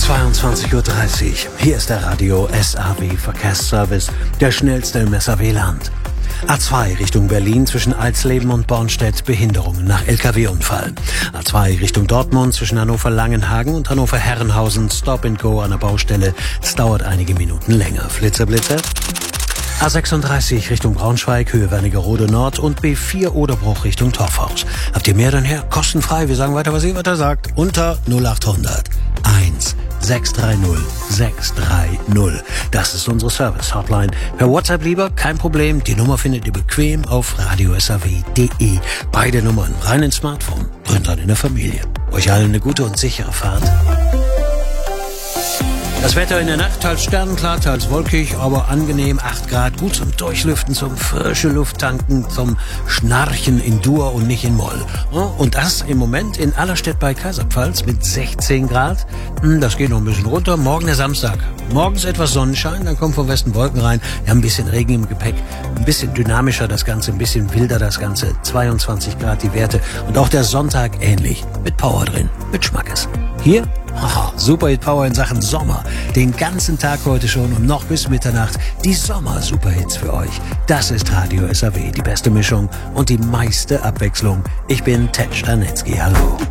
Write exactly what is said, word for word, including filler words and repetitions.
zweiundzwanzig Uhr dreißig. Hier ist der Radio S A W Verkehrsservice, der schnellste im S A W-Land. A zwei Richtung Berlin zwischen Alsleben und Bornstedt, Behinderungen nach L K W-Unfall. A zwei Richtung Dortmund zwischen Hannover-Langenhagen und Hannover-Herrenhausen, Stop and Go an der Baustelle. Es dauert einige Minuten länger. Flitzer, Blitzer. A sechsunddreißig Richtung Braunschweig, Höhe Wernigerode Nord und B vier Oderbruch Richtung Torfhaus. Habt ihr mehr dann her? Kostenfrei. Wir sagen weiter, was ihr weiter sagt. Unter null acht hundert eins sechs drei null sechs drei null. Das ist unsere Service-Hotline. Per WhatsApp lieber, kein Problem. Die Nummer findet ihr bequem auf radio s a w punkt d e. Beide Nummern rein ins Smartphone, drin dann in der Familie. Euch allen eine gute und sichere Fahrt. Das Wetter in der Nacht, teils sternenklar, teils wolkig, aber angenehm, acht Grad, gut zum Durchlüften, zum frische Luft tanken, zum Schnarchen in Dur und nicht in Moll. Und das im Moment in Allerstedt bei Kaiserpfalz mit sechzehn Grad. Das geht noch ein bisschen runter. Morgen der Samstag. Morgens etwas Sonnenschein, dann kommen vom Westen Wolken rein. Wir haben ein bisschen Regen im Gepäck, ein bisschen dynamischer das Ganze, ein bisschen wilder das Ganze. zweiundzwanzig Grad die Werte und auch der Sonntag ähnlich, mit Power drin, mit Schmackes. Hier, haha, Super Hit Power in Sachen Sommer. Den ganzen Tag heute schon und noch bis Mitternacht die Sommer-Superhits für euch. Das ist Radio S A W, die beste Mischung und die meiste Abwechslung. Ich bin Ted Stanetzky, hallo.